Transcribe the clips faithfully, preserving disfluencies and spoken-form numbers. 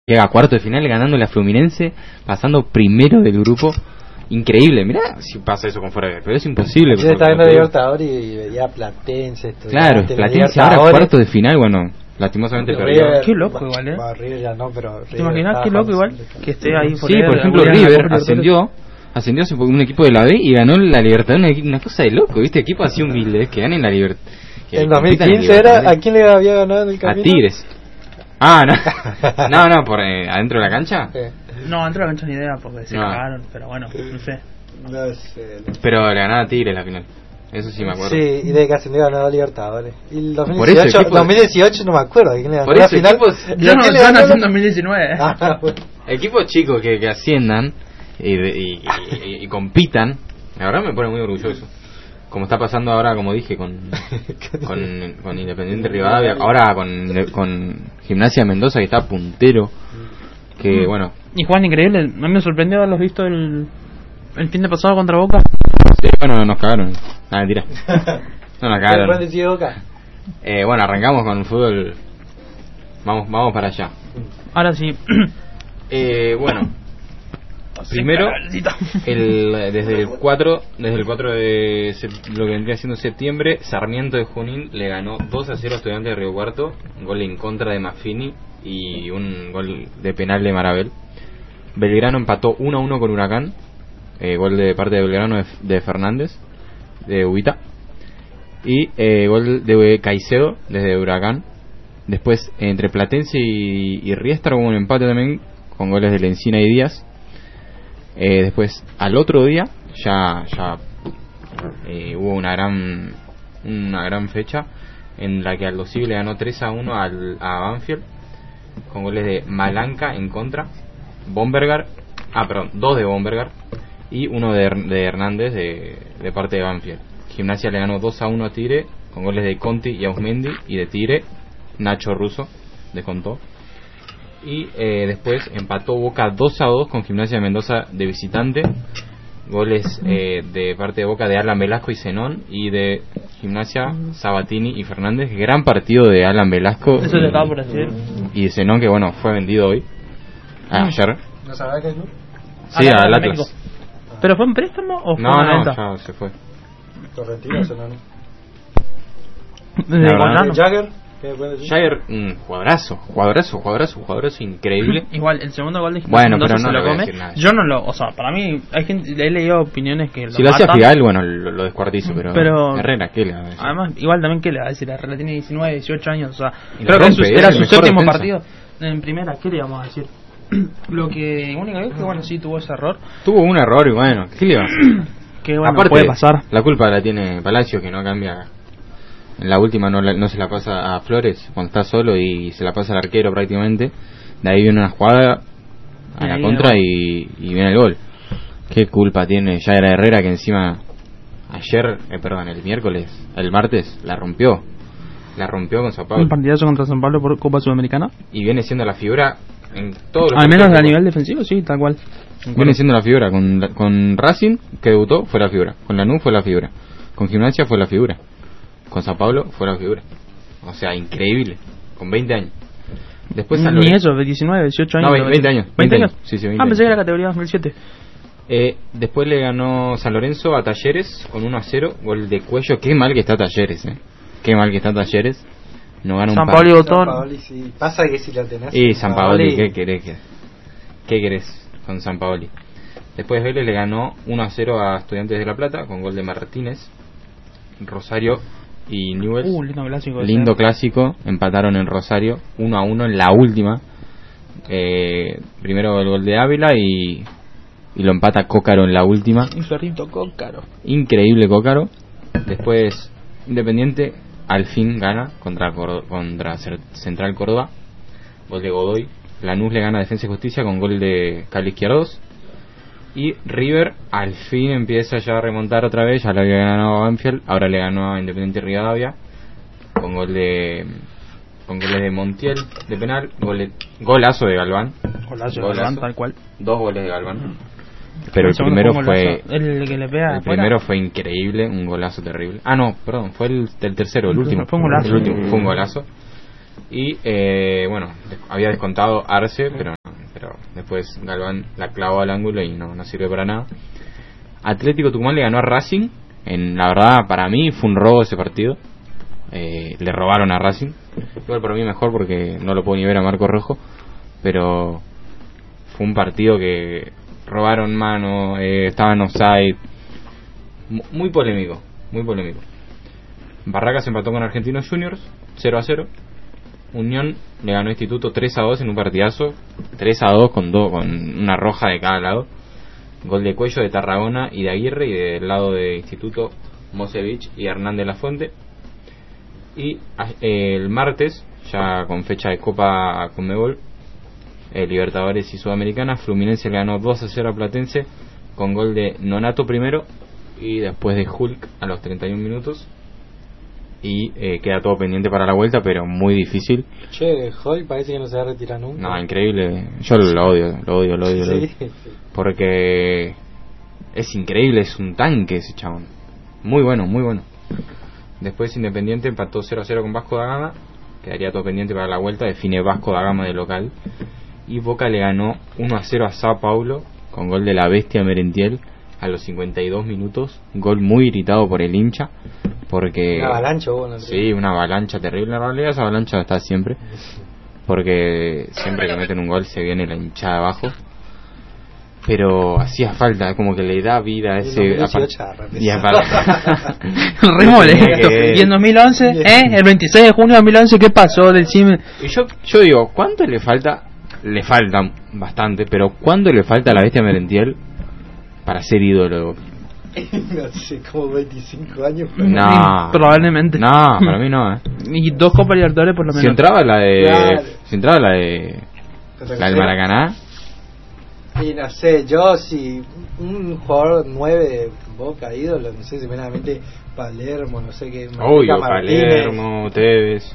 llega a cuarto de final ganándole a Fluminense, pasando primero del grupo. Increíble, mirá si pasa eso con fuera, pero es imposible. Yo estaba viendo Libertadores y veía Platense. Claro, Platense ahora cuarto de final, bueno, lastimosamente perdió. Qué loco igual, ¿eh? Va, River ya no, pero ¿te imaginas qué loco igual? Que esté ahí por sí, por ejemplo, River ascendió, ascendió hace un equipo de la B y ganó la Libertadores, una, una cosa de loco, ¿viste? Equipo así humilde, que ganen la Libertadores. En dos mil quince era, ¿a quién le había ganado en el camino? A Tigres. Ah, no, no, no, por eh, adentro de la cancha. Sí. No, adentro de la cancha ni idea porque se no. cagaron, pero bueno, no sé. No sé. No. Pero le ganaba a Tigres la final. Eso sí me acuerdo. Sí, y de que ascendió ganó a Libertadores. Y el dos mil dieciocho, por eso, equipo, dos mil dieciocho no me acuerdo. ¿Quién le ganó por eso, la final? Equipos, yo no, yo nací en dos mil diecinueve. Ah, bueno. Equipos chicos que, que asciendan y, y, y, y compitan, la verdad me pone muy orgulloso. Como está pasando ahora, como dije, con con, con Independiente Rivadavia, ahora con, con Gimnasia Mendoza, que está puntero. Que bueno. Y Juan, increíble, a mí me sorprendió haberlos visto el, el fin de pasado contra Boca. Sí, bueno, nos cagaron. Ah, mentira. No nos cagaron. ¿Cuándo decide Boca? Eh, bueno, arrancamos con el fútbol. Vamos vamos para allá. Ahora sí. eh, bueno. Primero, el, desde el cuatro desde el cuatro de lo que vendría siendo septiembre, Sarmiento de Junín le ganó dos a cero a Estudiantes de Río Cuarto, un gol en contra de Maffini y un gol de penal de Marabel. Belgrano empató uno a uno con Huracán, eh, gol de parte de Belgrano de, de Fernández, de Ubita, y eh, gol de Caicedo desde Huracán. Después, entre Platense y, y Riestra hubo un empate también con goles de Lencina y Díaz. Eh, después, al otro día, ya ya eh, hubo una gran una gran fecha en la que Aldo Civi le ganó tres a uno al, a Banfield, con goles de Malanca en contra, Bombergar, ah, perdón, dos de Bombergar y uno de, de Hernández de, de parte de Banfield. Gimnasia le ganó dos a uno a Tigre, con goles de Conti y Ausmendi, y de Tigre, Nacho Russo descontó. Y eh, después empató Boca dos a dos con Gimnasia de Mendoza de visitante, goles eh, de parte de Boca de Alan Velasco y Zenón, y de Gimnasia Sabatini y Fernández. Gran partido de Alan Velasco. Eso le estaba por decir. Y de Zenón, que bueno, fue vendido hoy, ah, ayer. ¿No sabrá qué es? Sí, al Atlas. ¿Pero fue en préstamo o fue no, una no, venta? ya se fue. Torrentino, Zenón. ¿De Colano? Jagger. Jair, un jugadorazo, jugadorazo, jugadorazo, jugadorazo increíble. Igual, el segundo gol de Gimnasia bueno, pero no se lo come. Yo no lo, o sea, para mí, hay gente, he leído opiniones que lo si lo hacía Figal, bueno, lo, lo descuartizo, pero, pero Herrera, ¿qué le va a decir? Además, igual también, ¿qué le va a decir? Herrera tiene diecinueve, dieciocho años, o sea, y creo que rompe, su, era su séptimo defensa. partido en primera, ¿qué le vamos a decir? Lo que, única vez que, bueno, sí tuvo ese error. Tuvo un error y bueno, ¿qué le va a hacer? Que bueno, aparte, puede pasar. La culpa la tiene Palacio, que no cambia. En la última no, no se la pasa a Flores cuando está solo y se la pasa al arquero prácticamente. De ahí viene una jugada a la contra y, y viene el gol. ¿Qué culpa tiene ya era Herrera, que encima ayer, eh, perdón, el miércoles, el martes, la rompió? La rompió con Sao Paulo. Un partidazo contra San Pablo por Copa Sudamericana. Y viene siendo la figura en todos los al menos a nivel defensivo, sí, tal cual. Viene siendo la figura. Con, con Racing, que debutó, fue la figura. Con Lanús fue la figura. Con Gimnasia fue la figura. Con Sao Paulo fue la figura. O sea, increíble. Con veinte años. Después San Ni eso, diecinueve, dieciocho años. No, veinte, veinte años. ¿veinte años? Sí, sí, veinte ah, pensé años. que era categoría dos mil siete. Eh, después le ganó San Lorenzo a Talleres con uno a cero. Gol de Cuello. Qué mal que está Talleres, eh. Qué mal que está Talleres. No gana San un Paoli Botón. San Paoli, sí. Pasa que si la tenés. Y San Paoli, ¿qué querés? ¿Qué querés con San Paoli? Después Vélez le ganó uno a cero a Estudiantes de La Plata con gol de Martínez. Rosario y Newell's, uh, lindo clásico, lindo clásico, empataron en Rosario uno a uno en la última. Eh, primero el gol de Ávila y, y lo empata Cócaro en la última. Un perrito Cócaro. Increíble Cócaro. Después Independiente al fin gana contra contra Central Córdoba, gol de Godoy. Lanús le gana a Defensa y Justicia con gol de Cali Izquierdos. Y River al fin empieza ya a remontar otra vez. Ya le había ganado a Banfield, ahora le ganó a Independiente Rivadavia con gol de con goles de Montiel de penal, gol, golazo de Galván. Golazo, golazo de Galván, tal cual. Dos goles de Galván. Pero el, el primero fue el que le pega el primero fue increíble, un golazo terrible. Ah, no, perdón, fue el, el tercero, el último. Fue un golazo. El último fue un golazo. Y eh, bueno, había descontado Arce, pero Después Galván la clavó al ángulo y no, no sirve para nada. Atlético Tucumán le ganó a Racing. En, la verdad, para mí fue un robo ese partido. Eh, le robaron a Racing. Igual para mí mejor porque no lo puedo ni ver a Marco Rojo. Pero fue un partido que robaron mano, eh, estaban offside. Muy polémico, muy polémico. Barracas empató con Argentinos Juniors cero a cero. Unión le ganó a Instituto tres a dos en un partidazo. tres a dos con, do, con una roja de cada lado. Gol de Cuello, de Tarragona y de Aguirre. Y del lado de Instituto, Mosevich y Hernández Lafuente. Y eh, el martes, ya con fecha de Copa Conmebol, eh, Libertadores y Sudamericana, Fluminense le ganó dos a cero a Platense con gol de Nonato primero y después de Hulk a los treinta y un minutos. Y eh, queda todo pendiente para la vuelta, pero muy difícil. Che, Hulk parece que no se va a retirar nunca. No, increíble. Yo lo odio, lo odio, lo odio, lo odio. Sí. Porque es increíble, es un tanque ese chabón. Muy bueno, muy bueno. Después Independiente empató cero a cero con Vasco da Gama. Quedaría todo pendiente para la vuelta. Define Vasco da Gama de local. Y Boca le ganó uno a cero a Sao Paulo con gol de la bestia Merentiel a los cincuenta y dos minutos. Gol muy gritado por el hincha. Porque Una avalancha, bueno, sí, una avalancha terrible. En realidad esa avalancha está siempre. Porque siempre que meten un gol se viene la hinchada abajo. Pero hacía falta, como que le da vida a ese. Y aparte, Re molesto. Y en dos mil once, ¿eh? El veintiséis de junio de dos mil once, ¿qué pasó del cine? Y yo, yo digo, ¿cuánto le falta? Le falta bastante, pero ¿cuánto le falta a la bestia Merentiel para ser ídolo? No sé, como veinticinco años. No, probablemente. No, para mí no, ¿eh? Y dos Copas Libertadores por lo menos. Si entraba la de. Claro. Si entraba la de. La del Maracaná. Y no sé, yo si un jugador nueve de Boca, ídolo, no sé, si meramente Palermo, no sé qué. Obvio, Palermo, Tevez.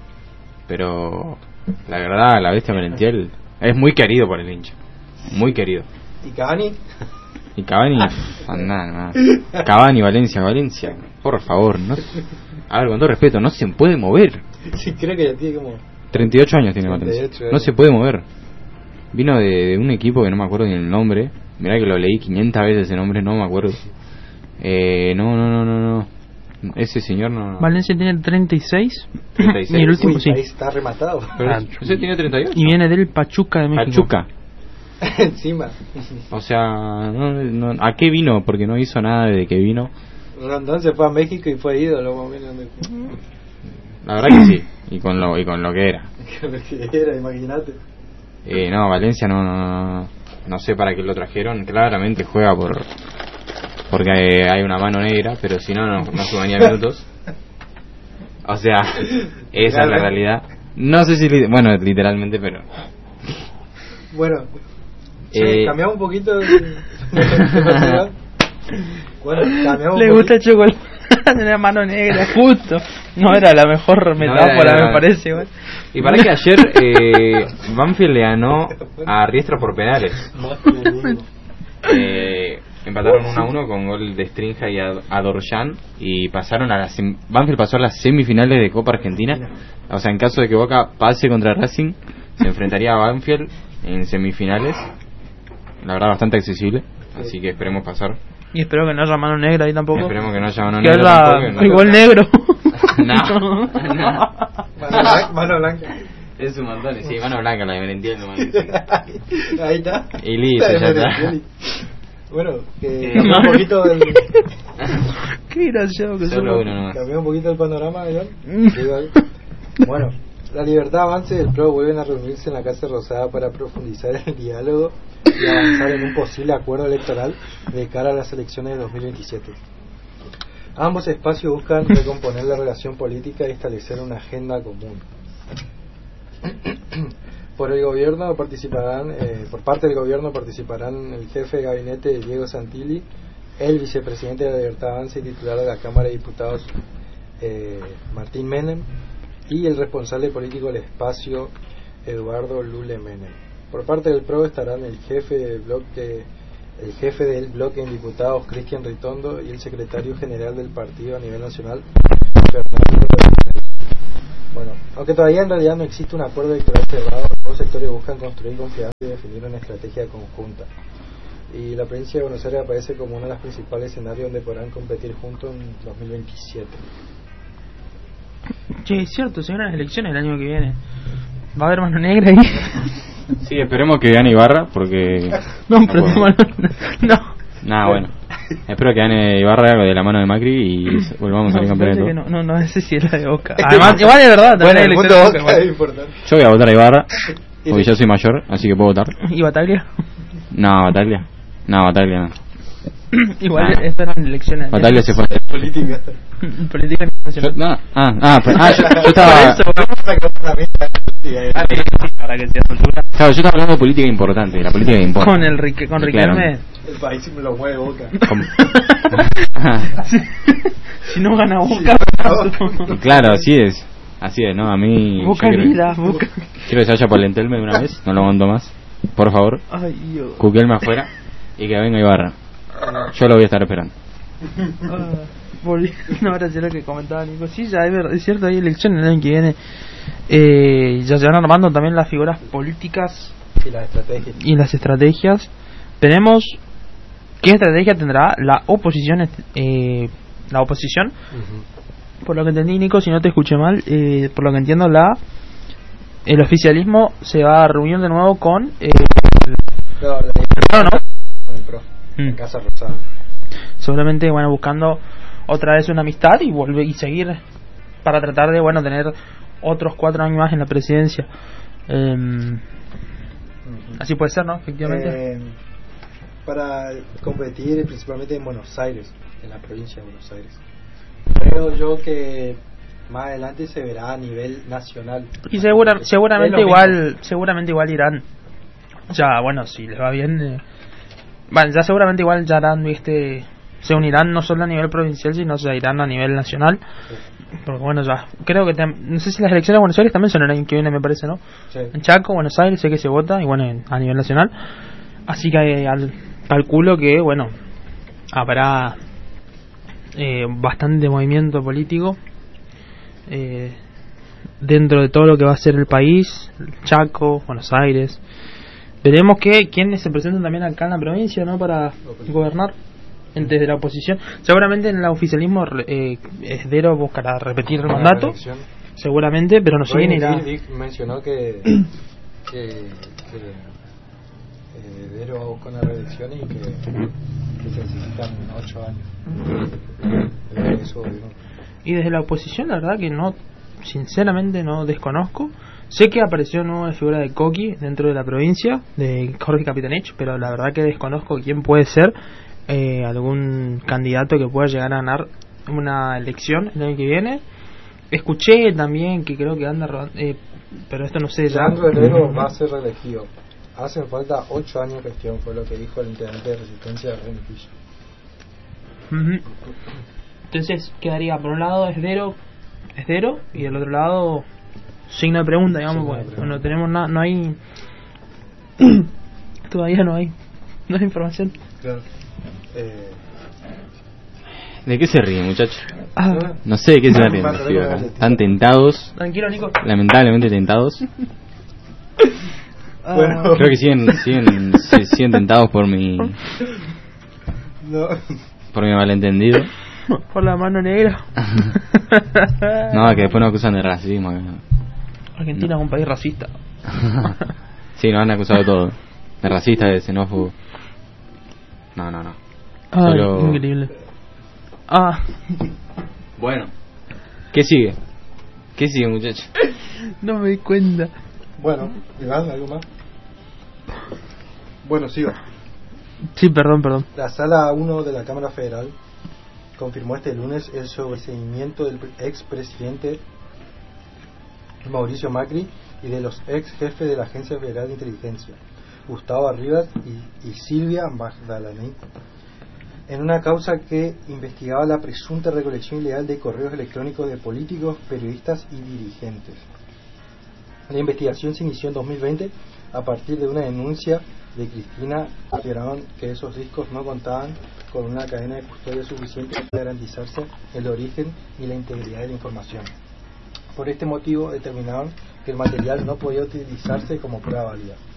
Pero la verdad, la bestia Merentiel es muy querido por el hincha. Muy querido. ¿Y Cavani? Y Cavani, nada, nada. Cavani, Valencia, Valencia, por favor, no. A ver, con todo respeto, no se puede mover. Sí, creo que ya tiene como treinta y ocho años tiene treinta y Valencia. ocho, No se puede mover. Vino de, de un equipo que no me acuerdo ni el nombre. Mirá que lo leí quinientas veces ese nombre, no me acuerdo. Eh, no, no, no, no, no. Ese señor no. Valencia tiene treinta y seis. treinta y seis. Y el último Uy, sí. Ahí está rematado. Pero ese tiene treinta y ocho. Y viene del Pachuca de México. Pachuca. Encima. O sea, no, no, ¿a qué vino? Porque no hizo nada desde que vino. Rondón se fue a México y fue ídolo más o menos. La verdad que sí. Y con lo, y con lo que era. Que era, imagínate. Eh, no, Valencia no, no, no, no sé para qué lo trajeron. Claramente juega por porque hay, hay una mano negra, pero si no, no, no sumaría minutos. O sea, esa es la realidad. No sé si, li- bueno, literalmente, pero... Bueno, Eh, che, cambiamos un poquito de, de, de Bueno, cambiamos Le un gusta el poquito. chocolate de la mano negra, justo. No era la mejor metáfora, era- me parece. Igual. Y para que ayer eh, Banfield le ganó a Riestra por penales. Más que lo mismo. Eh, empataron uno a uno con gol de Strinja y Ad- Adorjan y pasaron a las sem- Banfield pasó a las semifinales de Copa Argentina. O sea, en caso de que Boca pase contra Racing, se enfrentaría a Banfield en semifinales. La verdad, bastante accesible, así que esperemos pasar. Y espero que no haya mano negra ahí tampoco. Esperemos que no haya mano Que negra haya tampoco, no- igual negro. No, no. Mano blanca. Mano blanca. Es un montón, sí, mano blanca la de Merentiel nomás. Ahí está. Y listo, ya está. Bueno, que cambiamos un poquito el, Qué gracioso que Solo somos. uno nomás. cambiamos un poquito el panorama, Iván. Mm. Digo ahí. Bueno, la Libertad Avance y el P R O vuelven a reunirse en la Casa Rosada para profundizar el diálogo y avanzar en un posible acuerdo electoral de cara a las elecciones de dos mil veintisiete. Ambos espacios buscan recomponer la relación política y establecer una agenda común. Por el gobierno participarán, eh, por parte del gobierno participarán el jefe de gabinete Diego Santilli, el vicepresidente de la Libertad Avance y titular de la Cámara de Diputados eh, Martín Menem y el responsable político del espacio Eduardo Lule Menem. Por parte del P R O estarán el jefe del bloque, el jefe del bloque en diputados Cristian Ritondo y el secretario general del partido a nivel nacional Fernando. Bueno, aunque todavía en realidad no existe un acuerdo electoral cerrado, Los sectores buscan construir confianza y definir una estrategia conjunta. Y la provincia de Buenos Aires aparece como uno de los principales escenarios donde podrán competir juntos en dos mil veintisiete. Che, es cierto, se vienen las elecciones el año que viene. ¿Va a haber mano negra ahí? Sí, esperemos que gane Ibarra, porque... No, no pero puedo. no, no. Nah, bueno. Espero que gane Ibarra de la mano de Macri y volvamos a salir No, campeones. parece que no, no, no, ese sí es la de Boca. Además, igual es verdad, Bueno, también el hay punto elecciones de Boca Boca, es importante. Yo voy a votar a Ibarra, porque yo soy mayor, así que puedo votar. ¿Y Bataglia? No, Bataglia. No, Bataglia no. Igual Nah. estas eran elecciones. Bataglia se fue. Política. Política Yo, nacional. no, ah, ah, pero- ah, yo, yo Por estaba... eso, Ah, para que sea altura. Claro, yo estaba hablando de política importante, la política que importa. Con el Rique, con Y Riquelme. El país me lo mueve Boca. Con- Si, si no gana Boca, Y claro, así es. Así es, ¿no? A mí... Boca yo es quiero, vida, Boca. quiero que se vaya por el Entelme de una vez, no lo aguanto más. Por favor, Ay, Dios. Cuquelme afuera y que venga Ibarra. Yo lo voy a estar esperando. Ah, volviendo ahora a lo que comentaba Nico, sí, ya es, verdad, es cierto, hay elecciones el año que viene. Eh, ya se van armando también las figuras políticas Y la estrategia. y las estrategias. Tenemos qué estrategia tendrá la oposición, eh, la oposición. Uh-huh. Por lo que entendí, Nico, si no te escuché mal, eh, por lo que entiendo, la el oficialismo se va a reunir de nuevo con eh, el, No, la no, no, con el pro. Mm. En Casa Rosada. seguramente, bueno, buscando otra vez una amistad y volver y seguir para tratar de, bueno, tener otros cuatro años más en la presidencia. Eh, Uh-huh. así puede ser, ¿no? Efectivamente. Eh, para competir principalmente en Buenos Aires, en la provincia de Buenos Aires. Creo yo que más adelante se verá a nivel nacional. Y segura, seguramente Es lo igual, mismo. seguramente igual irán. Ya, bueno, si les va bien, eh, bueno, ya seguramente igual ya harán, este, se unirán no solo a nivel provincial, sino se irán a nivel nacional. Porque bueno, ya, creo que tam- no sé si las elecciones de Buenos Aires también son el año que viene, me parece, ¿no? Sí. En Chaco, Buenos Aires, sé que se vota, y bueno, en- a nivel nacional. Así que eh, al, calculo que, bueno, habrá eh, bastante movimiento político eh, dentro de todo lo que va a ser el país, Chaco, Buenos Aires. Veremos que quiénes se presentan también acá en la provincia, ¿no? Para gobernar desde la oposición. Seguramente en el oficialismo eh, Esdero buscará repetir el Para la mandato, reelección. seguramente, pero no sé quién Hoy irá. Dick mencionó que que, que eh, Dero va a buscar una reelección y que, que se necesitan ocho años. Eh, Eso, digo. Y desde la oposición, la verdad que no, sinceramente no desconozco. Sé que apareció una nueva figura de Coqui dentro de la provincia, de Jorge Capitanich, pero la verdad que desconozco quién puede ser eh, algún candidato que pueda llegar a ganar una elección el año que viene. Escuché también que creo que anda rodando, eh, pero esto no sé ya. Leandro Herrero va a ser reelegido. Hacen falta ocho años de gestión, fue lo que dijo el integrante de Resistencia de René Pillo. Ujú. Entonces quedaría por un lado Esdero, Esdero y del otro lado signo de pregunta, digamos, Signo de pues, pregunta. no tenemos nada, no hay todavía no hay no hay información. Claro. Eh, ¿De qué se ríen, muchachos? Ah, No sé de qué se ríen. los tíos acá. Están tentados, tranquilo, Nico. lamentablemente tentados. Ah, Bueno. Creo que siguen, siguen, si- siguen tentados por mi, no. por mi malentendido. por la mano negra. No, que después nos acusan de racismo. Argentina es un país racista. Sí, nos han acusado de todo. De racista, de xenófobo. No, no, no. Ay, Solo- increíble. Ah, Bueno, ¿qué sigue? ¿Qué sigue, muchachos? no me di cuenta. Bueno, Iván, ¿algo más? Bueno, sigo. Sí, perdón, perdón. La Sala uno de la Cámara Federal confirmó este lunes el sobreseimiento del expresidente Mauricio Macri y de los ex jefes de la Agencia Federal de Inteligencia, Gustavo Arribas y, y Silvia Magdalani, en una causa que investigaba la presunta recolección ilegal de correos electrónicos de políticos, periodistas y dirigentes. La investigación se inició en dos mil veinte a partir de una denuncia de Cristina. Afirmaron que esos discos no contaban con una cadena de custodia suficiente para garantizarse el origen y la integridad de la información. Por este motivo determinaron que el material no podía utilizarse como prueba válida.